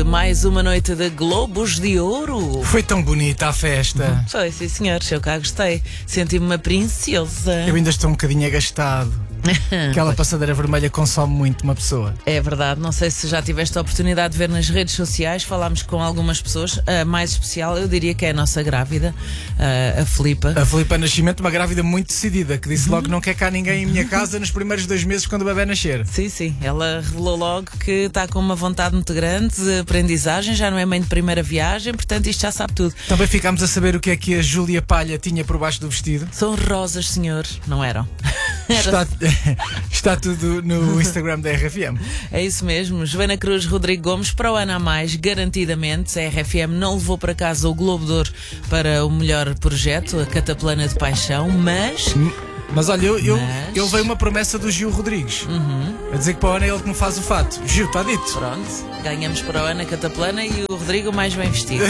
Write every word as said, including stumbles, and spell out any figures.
de mais uma noite de Globos de Ouro. Foi tão bonita a festa. Foi, sim senhor, eu cá gostei. Senti-me uma princesa. Eu ainda estou um bocadinho agastado. Aquela passadeira vermelha consome muito uma pessoa. É verdade, não sei se já tiveste a oportunidade de ver nas redes sociais. Falámos com algumas pessoas. A mais especial, eu diria que é a nossa grávida, a Filipa. A Filipa Nascimento, uma grávida muito decidida, que disse logo que não quer cá ninguém em minha casa nos primeiros dois meses quando o bebê nascer. Sim, sim, ela revelou logo que está com uma vontade muito grande de aprendizagem, já não é mãe de primeira viagem, portanto isto já sabe tudo. Também ficámos a saber o que é que a Júlia Palha tinha por baixo do vestido. São rosas, senhor, não eram? Está, está tudo no Instagram da R F M. É isso mesmo. Joana Cruz, Rodrigo Gomes, para o ano a mais, garantidamente. A R F M não levou para casa o Globo de Ouro para o melhor projeto, a Cataplana de Paixão, mas... Mas olha, eu, eu, Mas... eu veio uma promessa do Gil Rodrigues, Uhum. a dizer que para o ano é ele que me faz o fato. Gil, está dito. Pronto, ganhamos para o ano a Cataplana e o Rodrigo mais bem vestido.